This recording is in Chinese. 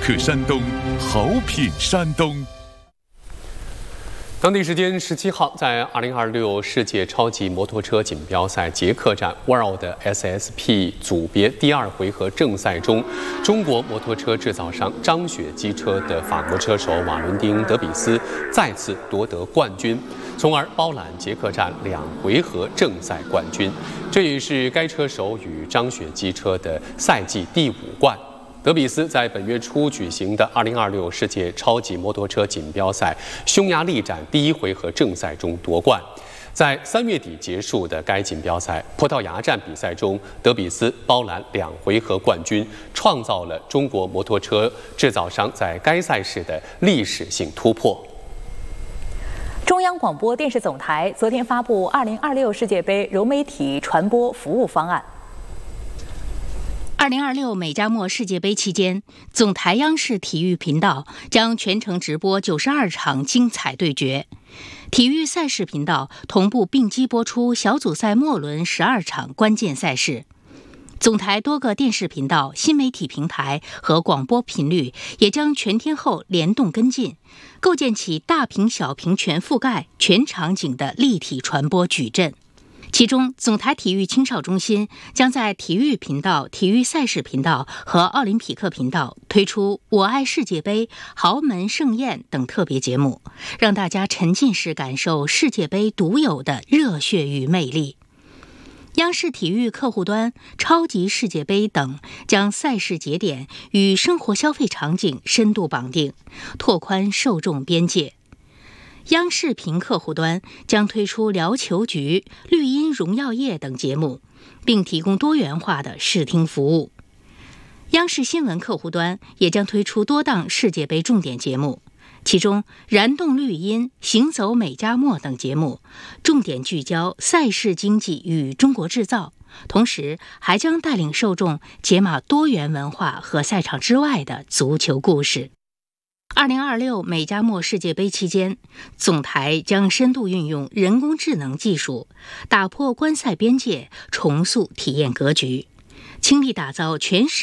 客山东，好品山东。 当地时间17号，在2026世界超级摩托车锦标赛捷克站 World SSP 组别第2回合正赛中，中国摩托车制造商张雪机车的法国车手瓦伦丁·德比斯再次夺得冠军，从而包揽捷克站2回合正赛冠军。这也是该车手与张雪机车的赛季第5冠。德比斯在本月初举行的2026世界超级摩托车锦标赛匈牙利站第1回合正赛中夺冠。在3月底结束的该锦标赛葡萄牙站比赛中，德比斯包揽2回合冠军，创造了中国摩托车制造商在该赛事的历史性突破。 中央广播电视总台昨天发布2026世界杯融媒体传播服务方案。 2026美加墨世界杯期间，总台央视体育频道将全程直播92场精彩对决，体育赛事频道同步并机播出小组赛末轮12场关键赛事。总台多个电视频道、新媒体平台和广播频率也将全天候联动跟进，构建起大屏小屏全覆盖、全场景的立体传播矩阵。其中，总台体育青少中心将在体育频道、体育赛事频道和奥林匹克频道推出《我爱世界杯》《豪门盛宴》等特别节目，让大家沉浸式感受世界杯独有的热血与魅力。央视体育客户端、超级世界杯等将赛事节点与生活消费场景深度绑定，拓宽受众边界。央视频客户端将推出聊球局、绿茵荣耀夜等节目，并提供多元化的视听服务。央视新闻客户端也将推出多档世界杯重点节目，其中燃动绿茵、行走美加墨等节目重点聚焦赛事经济与中国制造，同时还将带领受众解码多元文化和赛场之外的足球故事。2026美加墨世界杯期间，总台将深度运用人工智能技术，打破观赛边界，重塑体验格局，倾力打造全时